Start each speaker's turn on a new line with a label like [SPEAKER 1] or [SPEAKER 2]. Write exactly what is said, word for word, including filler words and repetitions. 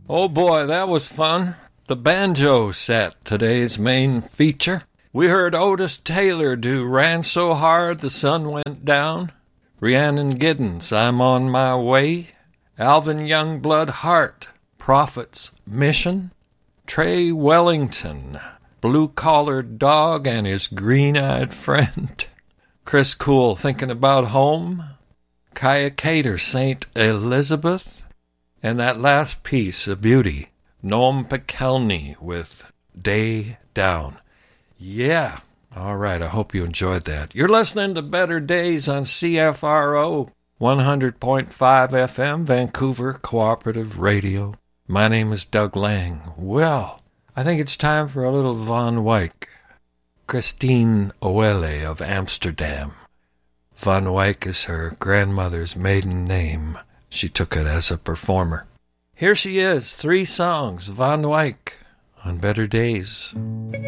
[SPEAKER 1] Oh boy, that was fun. The banjo set, today's main feature. We heard Otis Taylor do Ran So Hard the Sun Went Down. Rhiannon Giddens, I'm on My Way. Alvin Youngblood Hart, Prophet's Mission. Trey Wellington, Blue Collared Dog and His Green-Eyed Friend. Chris Cool, Thinking About Home. Kaya Cater, Saint Elizabeth. And that last piece, a beauty, Noam Pikelny with Day Down. Yeah, all right, I hope you enjoyed that. You're listening to Better Days on C F R O, one hundred point five F M, Vancouver Cooperative Radio. My name is Doug Lang. Well, I think it's time for a little Van Wyck. Christine Oele of Amsterdam. Van Wyck is her grandmother's maiden name. She took it as a performer. Here she is, three songs, Van Wyck, on Better Days.